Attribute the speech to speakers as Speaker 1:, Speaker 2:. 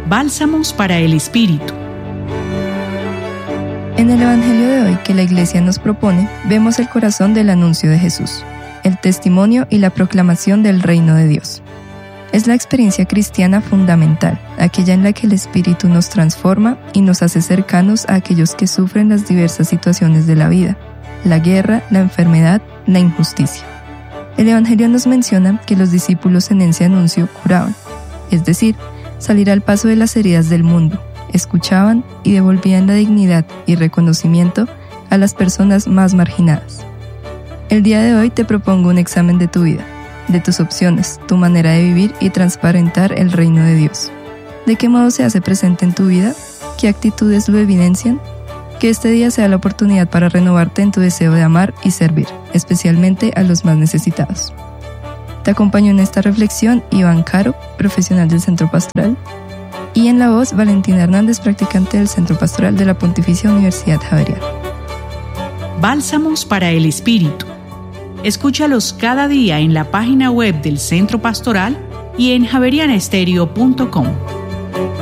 Speaker 1: Bálsamos para el Espíritu.
Speaker 2: En el Evangelio de hoy que la Iglesia nos propone, vemos el corazón del anuncio de Jesús, el testimonio y la proclamación del reino de Dios. Es la experiencia cristiana fundamental, aquella en la que el Espíritu nos transforma y nos hace cercanos a aquellos que sufren las diversas situaciones de la vida, la guerra, la enfermedad, la injusticia. El Evangelio nos menciona que los discípulos en ese anuncio curaban, es decir, salir al paso de las heridas del mundo, escuchaban y devolvían la dignidad y reconocimiento a las personas más marginadas. El día de hoy te propongo un examen de tu vida, de tus opciones, tu manera de vivir y transparentar el reino de Dios. ¿De qué modo se hace presente en tu vida? ¿Qué actitudes lo evidencian? Que este día sea la oportunidad para renovarte en tu deseo de amar y servir, especialmente a los más necesitados. Te acompaño en esta reflexión Iván Caro, profesional del Centro Pastoral, y en la voz Valentina Hernández, practicante del Centro Pastoral de la Pontificia Universidad Javeriana.
Speaker 1: Bálsamos para el Espíritu. Escúchalos cada día en la página web del Centro Pastoral y en javerianaestereo.com.